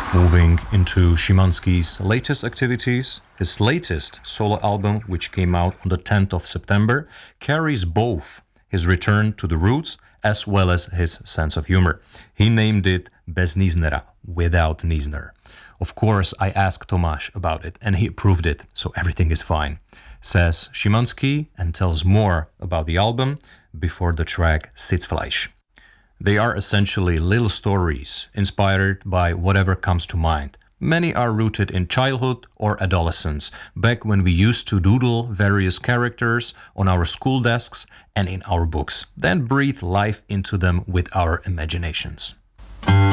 Moving into Szymanski's latest activities, his latest solo album, which came out on the 10th of September, carries both his return to the roots as well as his sense of humor. He named it Bez Niznera, without Niezner. Of course, I asked Tomáš about it and he approved it, so everything is fine, says Szymanski, and tells more about the album before the track Sitzfleisch. They are essentially little stories inspired by whatever comes to mind. Many are rooted in childhood or adolescence, back when we used to doodle various characters on our school desks and in our books, then breathe life into them with our imaginations.